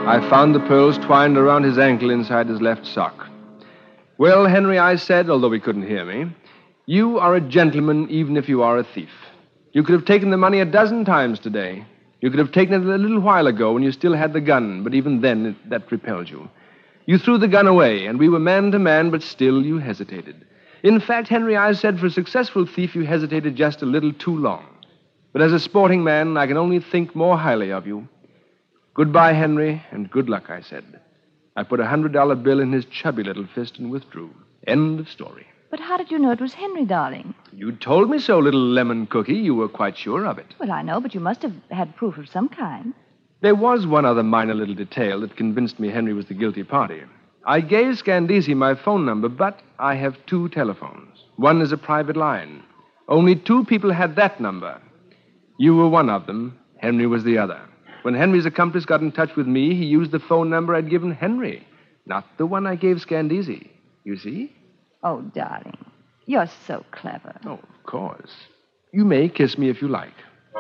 I found the pearls twined around his ankle inside his left sock. Well, Henry, I said, although he couldn't hear me, you are a gentleman even if you are a thief. You could have taken the money a dozen times today. You could have taken it a little while ago when you still had the gun, but even then that repelled you. You threw the gun away, and we were man to man, but still you hesitated. In fact, Henry, I said, for a successful thief, you hesitated just a little too long. But as a sporting man, I can only think more highly of you. Goodbye, Henry, and good luck, I said. I put a $100 bill in his chubby little fist and withdrew. End of story. But how did you know it was Henry, darling? You told me so, little lemon cookie. You were quite sure of it. Well, I know, but you must have had proof of some kind. There was one other minor little detail that convinced me Henry was the guilty party. I gave Scandisi my phone number, but I have 2 telephones. One is a private line. Only 2 people had that number. You were one of them. Henry was the other. When Henry's accomplice got in touch with me, he used the phone number I'd given Henry, not the one I gave Scandisi. You see? Oh, darling, you're so clever. Oh, of course. You may kiss me if you like.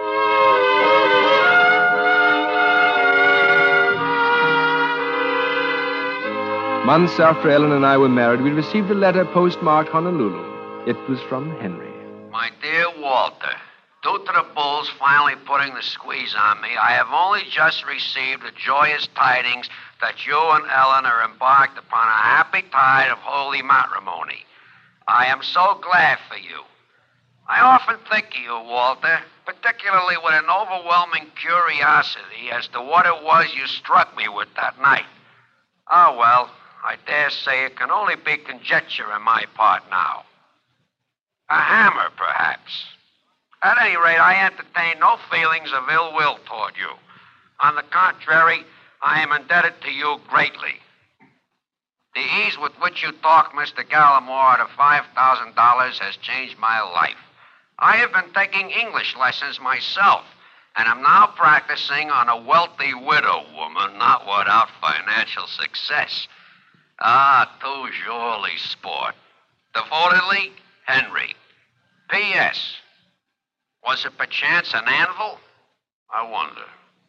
Months after Ellen and I were married, we received a letter postmarked Honolulu. It was from Henry. My dear Walter, due to the Bulls finally putting the squeeze on me, I have only just received the joyous tidings that you and Ellen are embarked upon a happy tide of holy matrimony. I am so glad for you. I often think of you, Walter, particularly with an overwhelming curiosity as to what it was you struck me with that night. Oh, well, I dare say it can only be conjecture on my part now. A hammer, perhaps. At any rate, I entertain no feelings of ill will toward you. On the contrary, I am indebted to you greatly. The ease with which you talk Mr. Gallimore out of $5,000 has changed my life. I have been taking English lessons myself, and am now practicing on a wealthy widow woman, not without financial success. Ah, toujours le sport. Devotedly, Henry. P.S. Was it perchance an anvil? I wonder.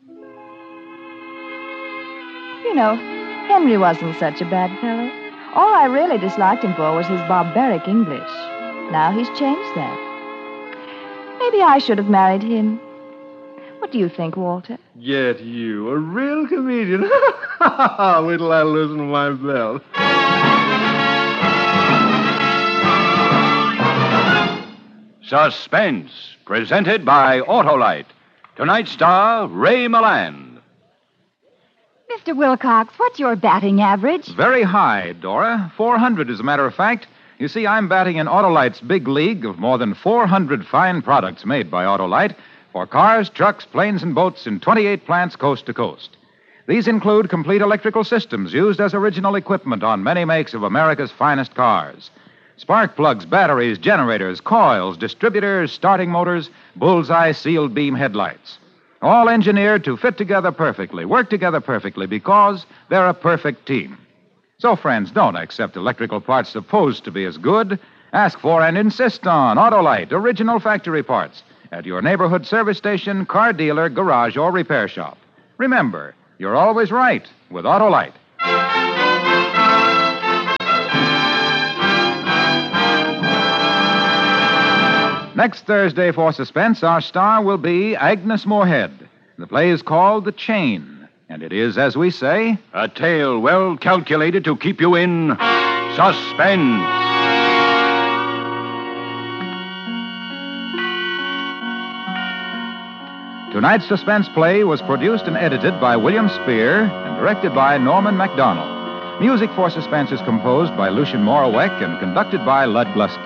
You know, Henry wasn't such a bad fellow. All I really disliked him for was his barbaric English. Now he's changed that. Maybe I should have married him. What do you think, Walter? Get you, a real comedian. Wait till I loosen my belt. Suspense, presented by Autolite. Tonight's star, Ray Milland. Mr. Wilcox, what's your batting average? Very high, Dora. 400, as a matter of fact. You see, I'm batting in Autolite's big league of more than 400 fine products made by Autolite for cars, trucks, planes, and boats in 28 plants coast to coast. These include complete electrical systems used as original equipment on many makes of America's finest cars. Spark plugs, batteries, generators, coils, distributors, starting motors, bullseye sealed beam headlights. All engineered to fit together perfectly, work together perfectly, because they're a perfect team. So, friends, don't accept electrical parts supposed to be as good. Ask for and insist on Autolite original factory parts at your neighborhood service station, car dealer, garage, or repair shop. Remember, you're always right with Autolite. Next Thursday for Suspense, our star will be Agnes Moorehead. The play is called The Chain, and it is, as we say, A tale well calculated to keep you in suspense. Tonight's suspense play was produced and edited by William Spear and directed by Norman MacDonald. Music for Suspense is composed by Lucien Moraweck and conducted by Lud Gluskin.